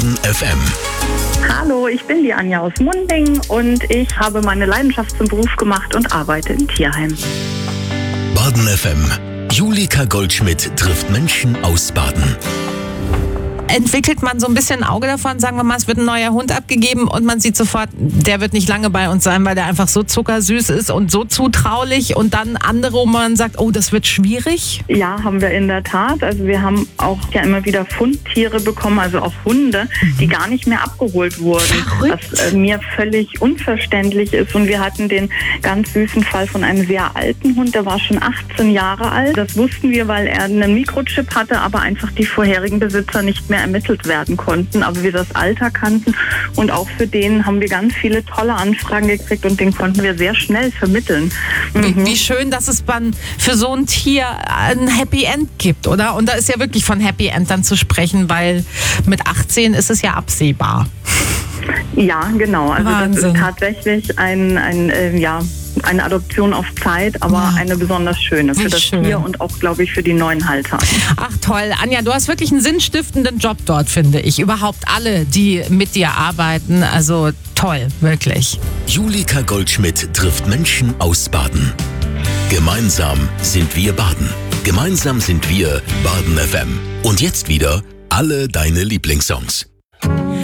Baden FM. Hallo, ich bin die Anja aus Munding und ich habe meine Leidenschaft zum Beruf gemacht und arbeite im Tierheim. Baden FM. Julika Goldschmidt trifft Menschen aus Baden. Entwickelt man so ein bisschen ein Auge davon, sagen wir mal, es wird ein neuer Hund abgegeben und man sieht sofort, der wird nicht lange bei uns sein, weil der einfach so zuckersüß ist und so zutraulich, und dann andere, wo man sagt, oh, das wird schwierig? Ja, haben wir in der Tat. Also wir haben auch ja immer wieder Fundtiere bekommen, also auch Hunde, die gar nicht mehr abgeholt wurden. Verrückt. Was mir völlig unverständlich ist. Und wir hatten den ganz süßen Fall von einem sehr alten Hund, der war schon 18 Jahre alt. Das wussten wir, weil er einen Mikrochip hatte, aber einfach die vorherigen Besitzer nicht mehr ermittelt werden konnten, aber wir das Alter kannten, und auch für den haben wir ganz viele tolle Anfragen gekriegt und den konnten wir sehr schnell vermitteln. Wie schön, dass es dann für so ein Tier ein Happy End gibt, oder? Und da ist ja wirklich von Happy End dann zu sprechen, weil mit 18 ist es ja absehbar. Ja, genau. Also Wahnsinn. Das ist tatsächlich eine Adoption auf Zeit, aber Ja. eine besonders schöne für das schön. Tier und auch, glaube ich, für die neuen Halter. Ach toll, Anja, du hast wirklich einen sinnstiftenden Job dort, finde ich. Überhaupt alle, die mit dir arbeiten, also toll, wirklich. Julika Goldschmidt trifft Menschen aus Baden. Gemeinsam sind wir Baden. Gemeinsam sind wir Baden FM. Und jetzt wieder alle deine Lieblingssongs.